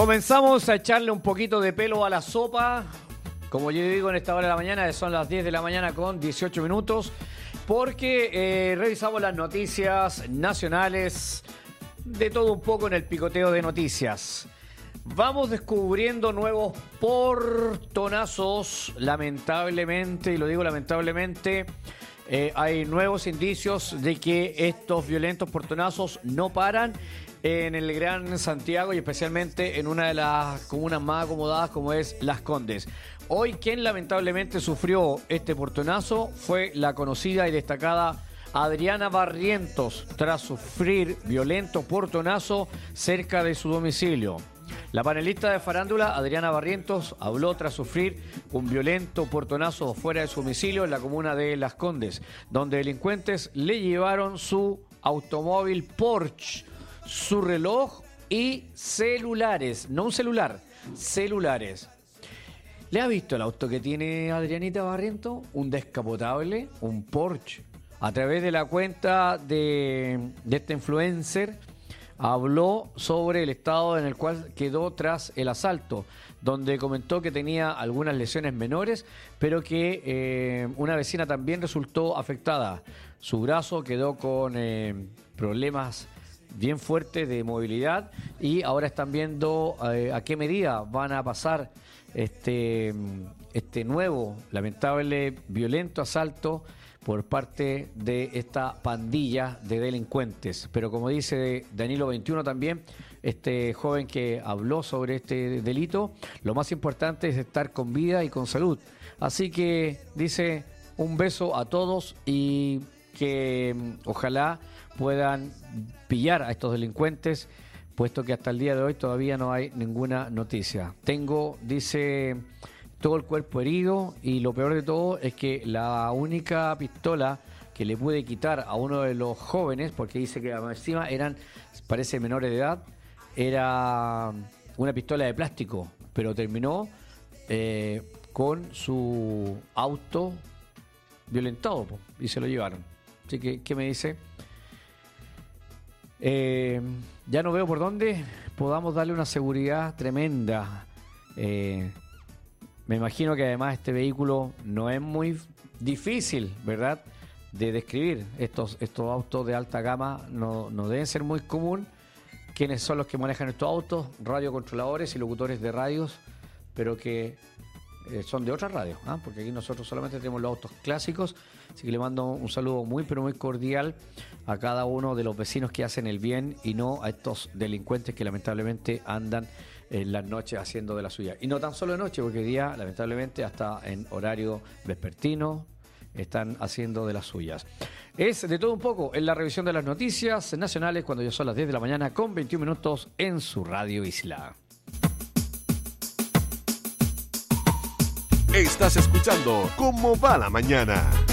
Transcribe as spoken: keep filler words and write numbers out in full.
Comenzamos a echarle un poquito de pelo a la sopa. Como yo digo en esta hora de la mañana, son las diez de la mañana con dieciocho minutos, porque eh, revisamos las noticias nacionales, de todo un poco en el picoteo de noticias. Vamos descubriendo nuevos portonazos, lamentablemente, y lo digo lamentablemente, eh, hay nuevos indicios de que estos violentos portonazos no paran en el Gran Santiago y especialmente en una de las comunas más acomodadas como es Las Condes. Hoy quien lamentablemente sufrió este portonazo fue la conocida y destacada Adriana Barrientos, tras sufrir violento portonazo cerca de su domicilio. La panelista de farándula Adriana Barrientos habló tras sufrir un violento portonazo fuera de su domicilio en la comuna de Las Condes, donde delincuentes le llevaron su automóvil Porsche, su reloj y celulares. No un celular, celulares. ¿Le ha visto el auto que tiene Adrianita Barrientos? Un descapotable, un Porsche. A través de la cuenta de, de este influencer, habló sobre el estado en el cual quedó tras el asalto, donde comentó que tenía algunas lesiones menores, pero que eh, una vecina también resultó afectada. Su brazo quedó con eh, problemas bien fuertes de movilidad y ahora están viendo eh, a qué medida van a pasar este, este nuevo, lamentable, violento asalto por parte de esta pandilla de delincuentes. Pero como dice Danilo veintiuno también, este joven que habló sobre este delito, lo más importante es estar con vida y con salud. Así que dice un beso a todos y que ojalá puedan pillar a estos delincuentes, puesto que hasta el día de hoy todavía no hay ninguna noticia. Tengo, dice, todo el cuerpo herido y lo peor de todo es que la única pistola que le pude quitar a uno de los jóvenes, porque dice que encima eran, parece menores de edad, era una pistola de plástico, pero terminó eh, con su auto violentado po, y se lo llevaron. Así que, ¿qué me dice? Eh, ya no veo por dónde podamos darle una seguridad tremenda. Eh, me imagino que además este vehículo no es muy difícil, ¿verdad?, de describir. Estos, estos autos de alta gama no, no deben ser muy común. ¿Quiénes son los que manejan estos autos? Radiocontroladores y locutores de radios, pero que eh, son de otras radios, ¿eh? Porque aquí nosotros solamente tenemos los autos clásicos. Así que le mando un saludo muy pero muy cordial a cada uno de los vecinos que hacen el bien y no a estos delincuentes que lamentablemente andan en las noches haciendo de la suya. Y no tan solo de noche, porque hoy día lamentablemente hasta en horario vespertino están haciendo de las suyas. Es de todo un poco en la revisión de las noticias nacionales cuando ya son las diez de la mañana con veintiún minutos en su Radio Isla. Estás escuchando ¿Cómo va la mañana?